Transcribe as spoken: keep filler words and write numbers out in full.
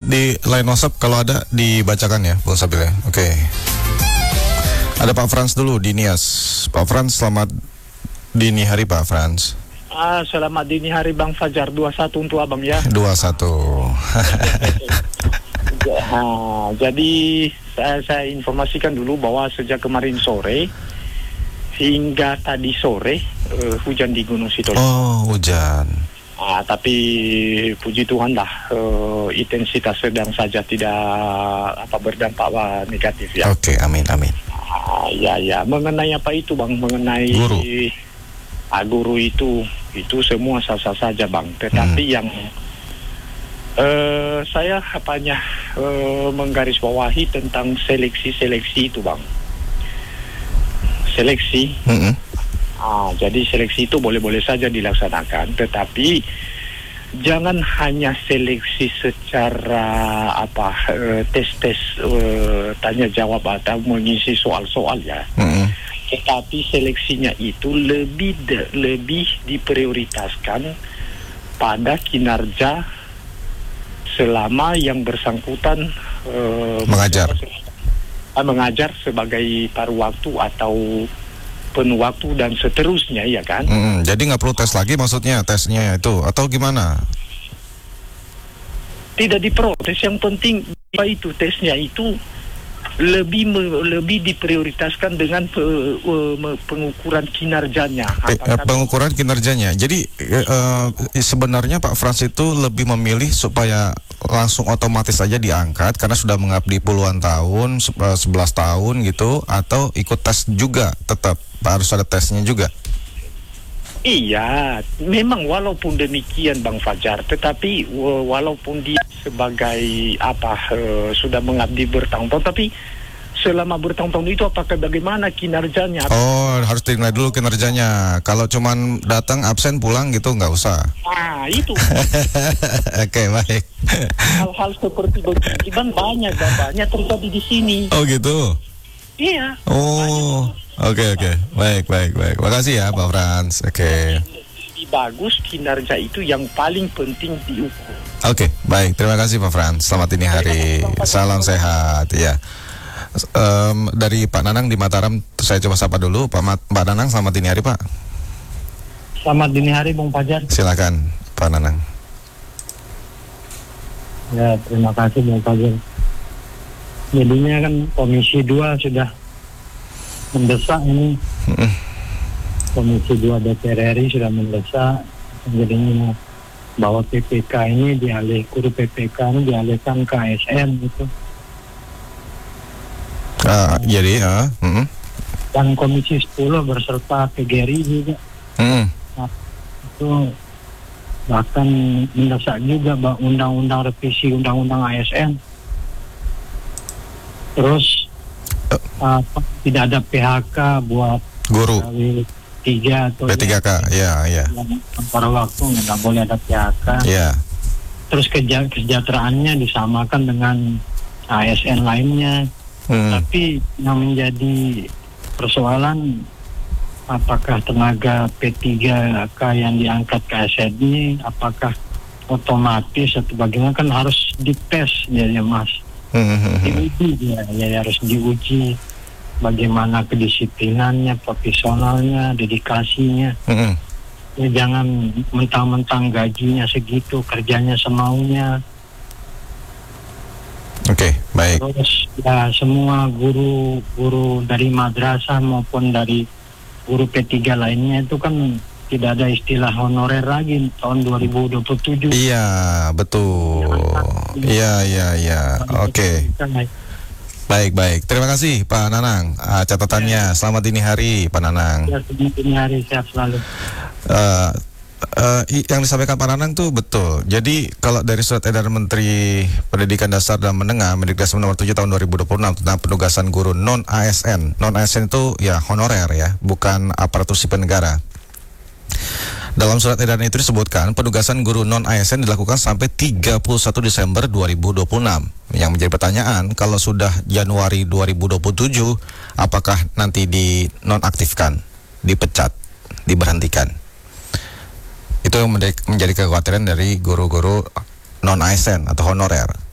di line WhatsApp kalau ada dibacakan ya, Bung Sabil ya. Oke. Okay. Ada Pak Frans dulu di Nias. Pak Frans, selamat dini hari Pak Frans. Ah, selamat dini hari Bang Fajar. Dua satu untuk abang ya. Dua satu. Nah, jadi saya, saya informasikan dulu bahwa sejak kemarin sore hingga tadi sore uh, hujan di Gunung Sitoli. Oh, hujan. Ah, tapi puji Tuhan lah, uh, intensitas sedang saja, tidak apa berdampak apa negatif ya. Oke, okay, amin amin. Ah, ya ya, mengenai apa itu Bang, mengenai guru, ah, guru itu itu semua sah-sah saja Bang. Tetapi hmm. yang uh, saya apanya uh, menggarisbawahi tentang seleksi-seleksi itu Bang. Seleksi. Hmm. Ah, jadi seleksi itu boleh-boleh saja dilaksanakan, tetapi jangan hanya seleksi secara apa uh, tes-tes uh, tanya jawab atau mengisi soal-soal ya. Mm-hmm. Tetapi seleksinya itu lebih de, lebih diprioritaskan pada kinerja selama yang bersangkutan uh, mengajar uh, mengajar sebagai paruh waktu atau penuh waktu dan seterusnya ya kan. Mm, jadi nggak perlu tes lagi maksudnya tesnya itu atau gimana? Tidak diprotes, yang penting apa itu tesnya itu lebih me, lebih diprioritaskan dengan pe, uh, pengukuran kinerjanya. Pe, pengukuran kinerjanya. Jadi uh, sebenarnya Pak Frans itu lebih memilih supaya langsung otomatis saja diangkat karena sudah mengabdi puluhan tahun, sebelas tahun gitu, atau ikut tes juga tetap harus ada tesnya juga. Iya, memang walaupun demikian Bang Fajar, tetapi walaupun dia sebagai apa uh, sudah mengabdi bertahun-tahun, tapi selama bertahun-tahun itu apakah bagaimana kinerjanya? Oh, harus dinilai dulu kinerjanya. Kalau cuman datang absen pulang gitu nggak usah. Ah, itu. Oke, okay, baik. Hal-hal seperti begitu kan banyak dan banyak terjadi di sini. Oh gitu. Iya. Oh, oke oke, okay. baik baik baik. Makasih ya Pak Frans. Oke. Okay. Lebih bagus kinerja itu yang paling penting diukur. Oke, okay, baik. Terima kasih Pak Frans. Selamat ini hari. Salam sehat ya. Um, dari Pak Nanang di Mataram, saya coba sapa dulu Pak, Mat- Pak Nanang, selamat dini hari Pak. Selamat dini hari Bung Fajar. Silakan Pak Nanang. Ya, terima kasih Bung Fajar. Jadinya kan Komisi dua sudah mendesak ini. Mm-mm. Komisi dua D P R R I sudah mendesak jadinya bahwa P P K ini dialih, guru P P K ini dialihkan ke A S N gitu. Uh, jadi ya, uh, mm-hmm. Dan Komisi sepuluh berserta P G R I juga. Mm. Nah, itu bahkan mendesak juga bahwa undang-undang revisi undang-undang A S N. Terus uh, uh, tidak ada P H K buat guru P tiga atau P tiga K, ya ya. Pada waktu nggak boleh ada P H K. Ya. Terus keja- kesejahteraannya disamakan dengan A S N lainnya. Hmm. Tapi yang menjadi persoalan apakah tenaga P tiga K yang diangkat ke A S N ini apakah otomatis atau bagaimana, kan harus dites ya, ya Mas. Hmm. Diuji ya, ya harus diuji bagaimana kedisiplinannya, profesionalnya, dedikasinya. Hmm. Ya, jangan mentang-mentang gajinya segitu, kerjanya semaunya. Oke, okay, baik. Terus ya semua guru-guru dari madrasah maupun dari guru P tiga lainnya itu kan tidak ada istilah honorer lagi tahun dua ribu dua puluh tujuh. Iya, betul. Iya, iya, iya. Oke. Okay. Baik, baik. Terima kasih Pak Nanang. Uh, catatannya. Selamat dini hari Pak Nanang. Ya, selamat dini hari, sehat selalu. Uh, Uh, yang disampaikan Pak Nanang tuh betul. Jadi kalau dari surat edaran Menteri Pendidikan Dasar dan Menengah Mendikbud nomor tujuh tahun dua ribu dua puluh enam tentang penugasan guru non A S N. Non A S N itu ya honorer ya, bukan aparatur sipil negara. Dalam surat edaran itu disebutkan penugasan guru non A S N dilakukan sampai tiga puluh satu Desember dua ribu dua puluh enam. Yang menjadi pertanyaan, kalau sudah Januari dua ribu dua puluh tujuh, apakah nanti dinonaktifkan, dipecat, diberhentikan? Itu menjadi kekhawatiran dari guru-guru non A S N atau honorer.